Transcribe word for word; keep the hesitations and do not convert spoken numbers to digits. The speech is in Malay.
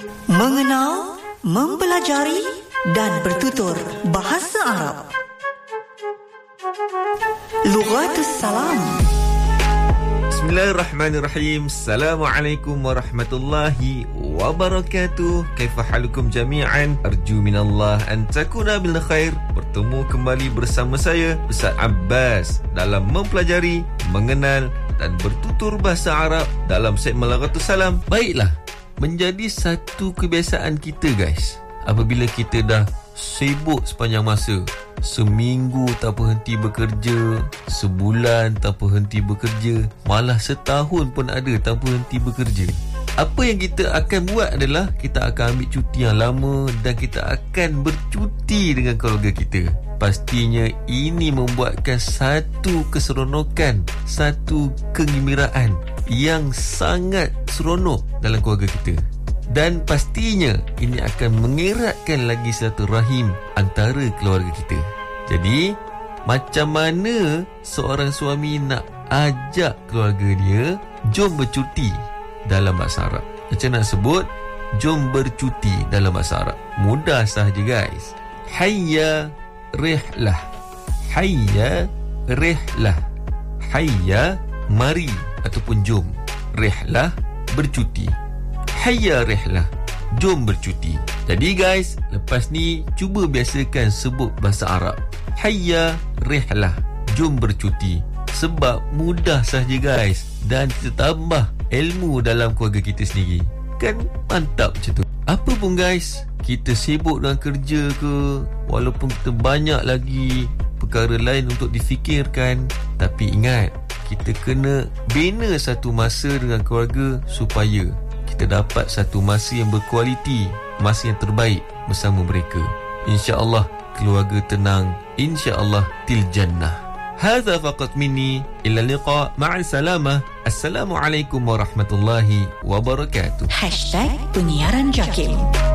Mengenal, mempelajari dan bertutur bahasa Arab. Lughatus Salam. Bismillahirrahmanirrahim. Assalamualaikum warahmatullahi wabarakatuh. Kaifa halukum jami'an? Arju minallah an takuna bil khair. Bertemu kembali bersama saya Ustaz Abbas dalam mempelajari, mengenal dan bertutur bahasa Arab dalam segmen Lughatus Salam. Baiklah, menjadi satu kebiasaan kita guys. Apabila kita dah sibuk sepanjang masa, seminggu tak berhenti bekerja, sebulan tak berhenti bekerja, malah setahun pun ada tanpa henti bekerja, apa yang kita akan buat adalah kita akan ambil cuti yang lama dan kita akan bercuti dengan keluarga kita. Pastinya ini membuatkan satu keseronokan, satu kegembiraan yang sangat seronok dalam keluarga kita. Dan pastinya ini akan mengeratkan lagi silaturahim antara keluarga kita. Jadi, macam mana seorang suami nak ajak keluarga dia jom bercuti dalam bahasa Arab? Macam nak sebut jom bercuti dalam bahasa Arab? Mudah sahaja guys. Hayya rihlah. Hayya rihlah. Hayya mari ataupun jom. Rihlah bercuti. Hayya rihlah, jom bercuti. Jadi guys, lepas ni cuba biasakan sebut bahasa Arab. Hayya rihlah, jom bercuti. Sebab mudah sahaja guys, dan kita tambah ilmu dalam keluarga kita sendiri. Kan mantap macam tu. Apa pun guys, kita sibuk dengan kerja ke, walaupun kita banyak lagi perkara lain untuk difikirkan, tapi ingat, kita kena bina satu masa dengan keluarga supaya kita dapat satu masa yang berkualiti, masa yang terbaik bersama mereka. InsyaAllah keluarga tenang, InsyaAllah til jannah. Hadza faqat minni, ila liqa, ma'al salamah. Assalamualaikum warahmatullahi wabarakatuh. Hashtag Penyiaran Jakim.